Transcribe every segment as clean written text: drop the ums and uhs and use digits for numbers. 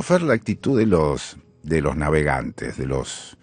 mucho, Fer, la actitud de los navegantes, de los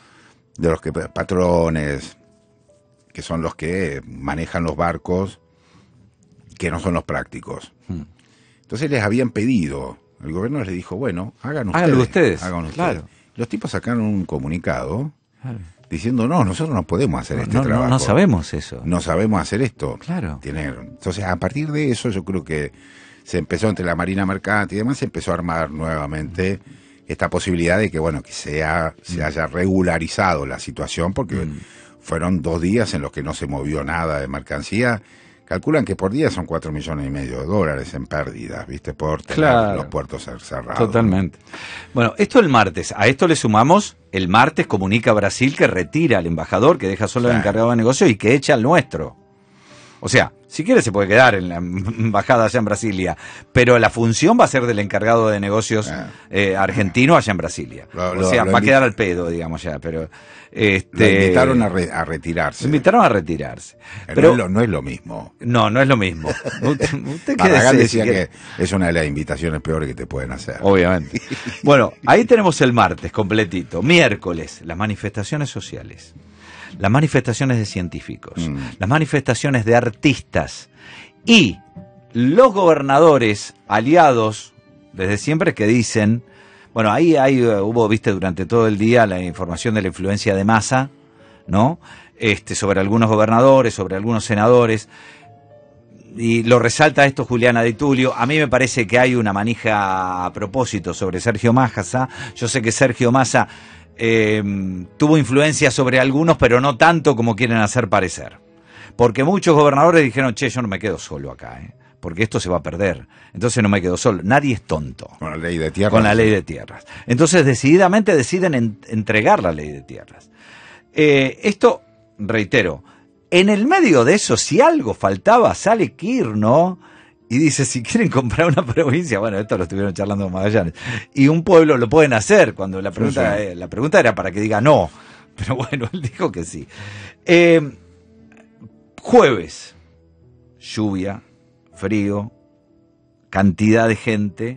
patrones, que son los que manejan los barcos, que no son los prácticos. Entonces les habían pedido, el gobierno les dijo, bueno, háganlo ustedes. Claro. Los tipos sacaron un comunicado diciendo, no, nosotros no podemos hacer este trabajo. No sabemos eso. No sabemos hacer esto. Claro. Entonces, a partir de eso, yo creo que se empezó entre la Marina Mercante y demás, se empezó a armar nuevamente esta posibilidad de que, bueno, que se haya regularizado la situación, porque fueron 2 días en los que no se movió nada de mercancía. Calculan que por día son $4,5 millones en pérdidas, ¿viste? Por tener los puertos cerrados. Totalmente. Bueno, esto el martes. A esto le sumamos, el martes comunica Brasil que retira al embajador, que deja solo al encargado de negocio y que echa al nuestro. O sea, si quiere se puede quedar en la embajada allá en Brasilia, pero la función va a ser del encargado de negocios argentino allá en Brasilia. Va a quedar al pedo, digamos ya, pero... Lo invitaron a retirarse. Invitaron a retirarse. Pero no es lo mismo. No es lo mismo. ¿Usted Barragán decía que es una de las invitaciones peores que te pueden hacer. Obviamente. Bueno, ahí tenemos el martes completito. Miércoles, las manifestaciones sociales. Las manifestaciones de científicos, las manifestaciones de artistas y los gobernadores aliados desde siempre que dicen, bueno, ahí hubo, viste, durante todo el día la información de la influencia de Massa, ¿no? Sobre algunos gobernadores, sobre algunos senadores, y lo resalta esto Juliana Di Tulio. A mí me parece que hay una manija a propósito sobre Sergio Massa. Yo sé que Sergio Massa tuvo influencia sobre algunos, pero no tanto como quieren hacer parecer. Porque muchos gobernadores dijeron, che, yo no me quedo solo acá, porque esto se va a perder. Entonces no me quedo solo. Nadie es tonto. Con la ley de tierras. Con la ley de tierras. Entonces decididamente deciden entregar la ley de tierras. Esto, reitero, en el medio de eso, si algo faltaba, sale Kirchner y dice, si quieren comprar una provincia, bueno, esto lo estuvieron charlando con Magallanes, y un pueblo lo pueden hacer, cuando la pregunta era para que diga no, pero bueno, él dijo que sí. Jueves, lluvia, frío, cantidad de gente,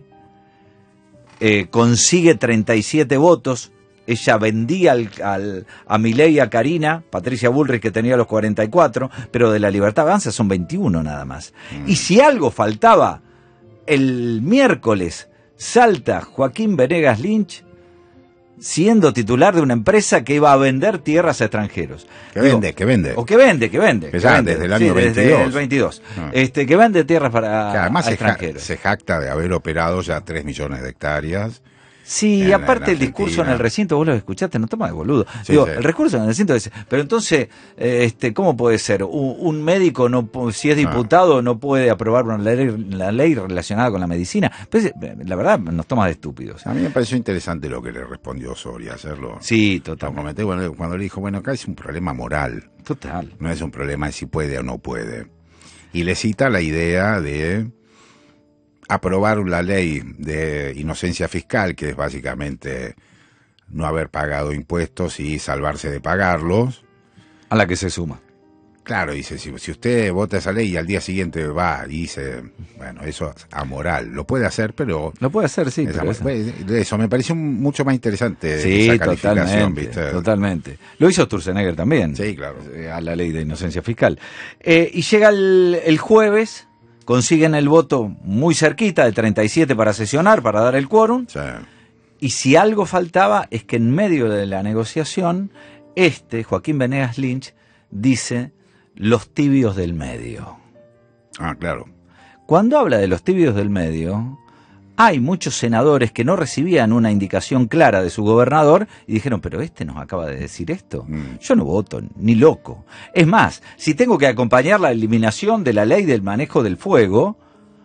consigue 37 votos, ella vendía a Milei y a Karina, Patricia Bullrich que tenía los 44, pero de la Libertad Avanza son 21 nada más. Y si algo faltaba, el miércoles salta Joaquín Venegas Lynch siendo titular de una empresa que iba a vender tierras a extranjeros. Que vende. O que vende. Que ya desde el año 22. Desde el 22. Que vende tierras además a extranjeros. Se jacta de haber operado ya 3 millones de hectáreas. Sí, aparte el discurso en el recinto, vos lo escuchaste, no toma de boludo. El discurso en el recinto dice, pero entonces, ¿cómo puede ser? Un médico, si es diputado, no puede aprobar la ley relacionada con la medicina. Pues, la verdad, nos toma de estúpidos. A mí me pareció interesante lo que le respondió Soria, hacerlo. Sí, totalmente. Cuando le dijo, bueno, acá es un problema moral. Total. No es un problema de si puede o no puede. Y le cita la idea de aprobar la ley de inocencia fiscal, que es básicamente no haber pagado impuestos y salvarse de pagarlos. A la que se suma. Claro, dice, si usted vota esa ley y al día siguiente va y dice, bueno, eso es amoral. Lo puede hacer, pero... Lo puede hacer, sí. Eso me pareció mucho más interesante, esa calificación, ¿viste? Totalmente. Lo hizo Sturzenegger también. Sí, claro. A la ley de inocencia fiscal. Y llega el jueves, consiguen el voto muy cerquita, de 37 para sesionar, para dar el quórum. Sí. Y si algo faltaba, es que en medio de la negociación, Joaquín Venegas Lynch, dice los tibios del medio. Ah, claro. Cuando habla de los tibios del medio, hay muchos senadores que no recibían una indicación clara de su gobernador y dijeron, pero nos acaba de decir esto. Yo no voto, ni loco. Es más, si tengo que acompañar la eliminación de la ley del manejo del fuego,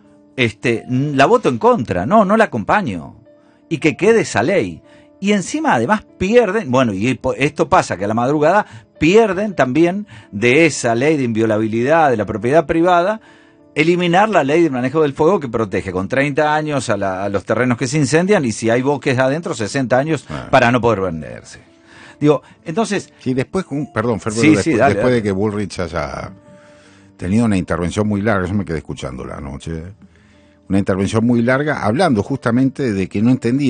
la voto en contra. No la acompaño. Y que quede esa ley. Y encima además pierden, bueno, y esto pasa que a la madrugada pierden también de esa ley de inviolabilidad de la propiedad privada, eliminar la ley de manejo del fuego que protege con 30 años a los terrenos que se incendian y si hay bosques adentro 60 años para no poder venderse. Digo, entonces... Sí, después, perdón, Fer, dale. Después de que Bullrich haya tenido una intervención muy larga, yo me quedé escuchándola anoche, una intervención muy larga hablando justamente de que no entendía